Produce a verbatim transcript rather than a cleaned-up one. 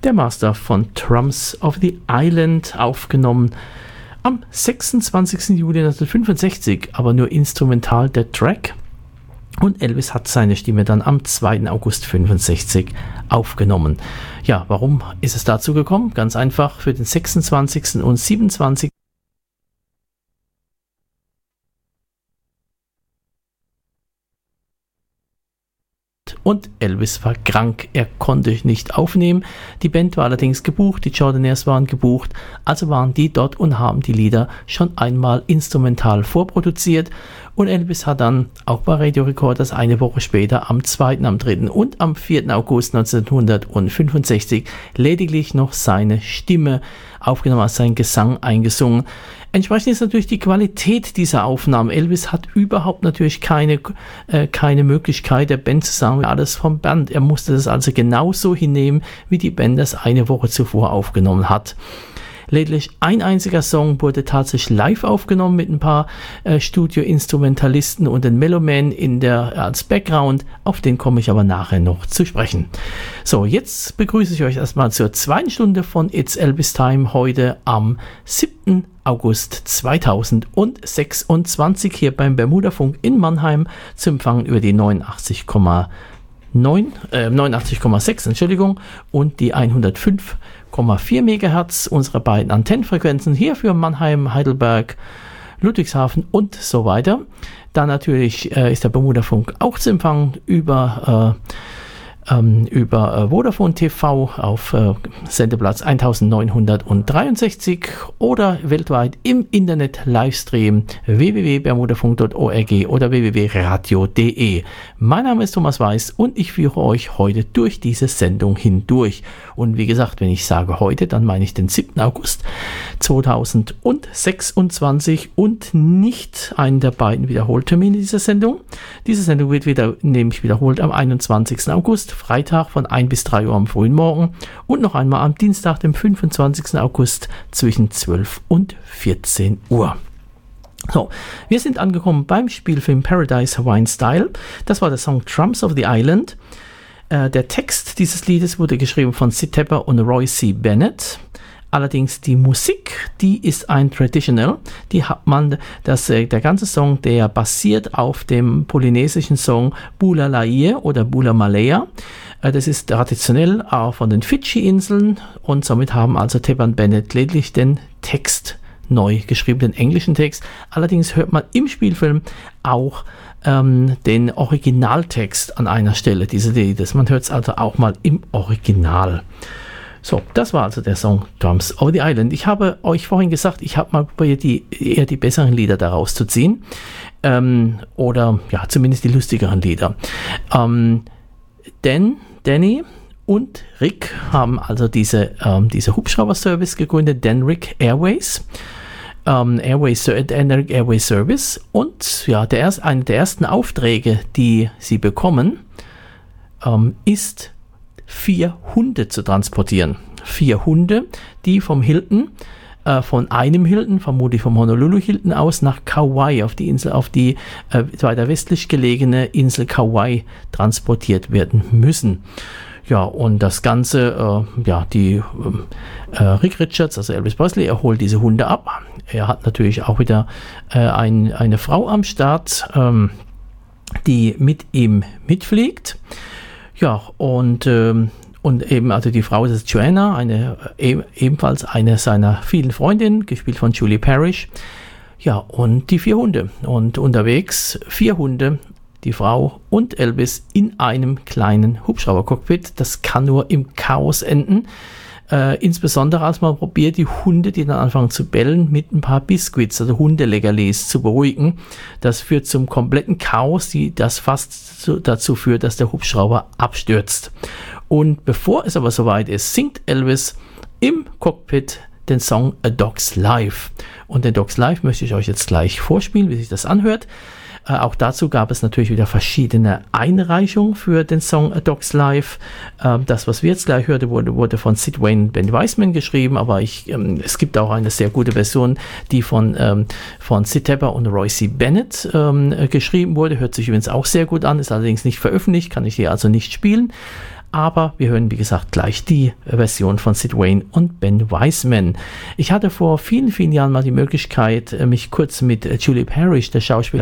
der Master von Drums of the Island, aufgenommen am sechsundzwanzigsten Juli neunzehnhundertfünfundsechzig, aber nur instrumental der Track. Und Elvis hat seine Stimme dann am zweiten August fünfundsechzig aufgenommen. Ja, warum ist es dazu gekommen? Ganz einfach, für den sechsundzwanzigsten und siebenundzwanzigsten und Elvis war krank, er konnte nicht aufnehmen. Die Band war allerdings gebucht, die Jordanaires waren gebucht, also waren die dort und haben die Lieder schon einmal instrumental vorproduziert. Und Elvis hat dann auch bei Radio Recorders eine Woche später am zweiten, am dritten und am vierten August neunzehnhundertfünfundsechzig lediglich noch seine Stimme aufgenommen, als sein Gesang eingesungen. Entsprechend ist natürlich die Qualität dieser Aufnahmen. Elvis hat überhaupt natürlich keine, äh, keine Möglichkeit, der Band zu sagen, alles vom Band. Er musste das also genauso hinnehmen, wie die Band das eine Woche zuvor aufgenommen hat. Lediglich ein einziger Song wurde tatsächlich live aufgenommen mit ein paar äh, Studio-Instrumentalisten und den Mellowman in der, als Background. Auf den komme ich aber nachher noch zu sprechen. So, jetzt begrüße ich euch erstmal zur zweiten Stunde von It's Elvis Time heute am siebten August zweitausendsechsundzwanzig hier beim Bermuda-Funk in Mannheim zu empfangen über die neunundachtzig Komma neun, äh, neunundachtzig Komma sechs Entschuldigung, und die hundertfünf Komma vier Megahertz, unsere beiden Antennenfrequenzen hier für Mannheim, Heidelberg, Ludwigshafen und so weiter. Dann natürlich äh, ist der Bermuda-Funk auch zu empfangen über äh, Ähm, über äh, Vodafone T V auf äh, Sendeplatz neunzehnhundertdreiundsechzig oder weltweit im Internet Livestream w w w punkt bermudafunk punkt org oder w w w punkt radio punkt de. Mein Name ist Thomas Weiß und ich führe euch heute durch diese Sendung hindurch. Und wie gesagt, wenn ich sage heute, dann meine ich den siebten August zweitausendsechsundzwanzig und nicht einen der beiden Wiederholtermine dieser Sendung. Diese Sendung wird wieder, nämlich wiederholt am einundzwanzigsten August, Freitag von ein bis drei Uhr am frühen Morgen und noch einmal am Dienstag, dem fünfundzwanzigsten August zwischen zwölf und vierzehn Uhr. So, wir sind angekommen beim Spielfilm Paradise Hawaiian Style. Das war der Song Drums of the Island. Äh, der Text dieses Liedes wurde geschrieben von Sid Tepper und Roy C. Bennett. Allerdings die Musik, die ist ein Traditional, die hat man, das, der ganze Song, der basiert auf dem polynesischen Song Bula Laie oder Bula Malaya. Das ist traditionell auch von den Fidschi-Inseln und somit haben also Tepper und Bennett lediglich den Text neu geschrieben, den englischen Text. Allerdings hört man im Spielfilm auch ähm, den Originaltext an einer Stelle dieses Liedes. Man hört es also auch mal im Original. So, das war also der Song Drums of the Island. Ich habe euch vorhin gesagt, ich habe mal probiert, die, eher die besseren Lieder daraus zu ziehen. Ähm, oder ja, zumindest die lustigeren Lieder. Ähm, denn Danny und Rick haben also diese, ähm, diese Hubschrauber-Service gegründet, Dan Rick Airways. Ähm, Airways, Dan Rick Airways Service. Und ja, der erst, eine der ersten Aufträge, die sie bekommen, ähm, ist vier Hunde zu transportieren. Vier Hunde, die vom Hilton, äh, von einem Hilton, vermutlich vom Honolulu Hilton aus, nach Kauai, auf die Insel, auf die äh, weiter westlich gelegene Insel Kauai transportiert werden müssen. Ja, und das Ganze, äh, ja, die äh, Rick Richards, also Elvis Presley, er holt diese Hunde ab. Er hat natürlich auch wieder äh, ein, eine Frau am Start, ähm, die mit ihm mitfliegt. Ja, und, ähm, und eben, also die Frau ist Joanna, eine, e- ebenfalls eine seiner vielen Freundinnen, gespielt von Julie Parrish. Ja, und die vier Hunde. Und unterwegs vier Hunde, die Frau und Elvis in einem kleinen Hubschrauber-Cockpit. Das kann nur im Chaos enden. Äh, insbesondere als man probiert, die Hunde, die dann anfangen zu bellen, mit ein paar Biscuits, also Hundeleckerlis, zu beruhigen. Das führt zum kompletten Chaos, die das fast zu, dazu führt, dass der Hubschrauber abstürzt. Und bevor es aber soweit ist, singt Elvis im Cockpit den Song A Dog's Life. Und den Dog's Life möchte ich euch jetzt gleich vorspielen, wie sich das anhört. Äh, auch dazu gab es natürlich wieder verschiedene Einreichungen für den Song A Dog's Life. Äh, das, was wir jetzt gleich hörten, wurde, wurde von Sid Wayne und Ben Weisman geschrieben, aber ich, ähm, es gibt auch eine sehr gute Version, die von, ähm, von Sid Tepper und Roy C. Bennett ähm, geschrieben wurde. Hört sich übrigens auch sehr gut an, ist allerdings nicht veröffentlicht, kann ich hier also nicht spielen. Aber wir hören, wie gesagt, gleich die Version von Sid Wayne und Ben Wiseman. Ich hatte vor vielen, vielen Jahren mal die Möglichkeit, mich kurz mit Julie Parrish, der Schauspielerin,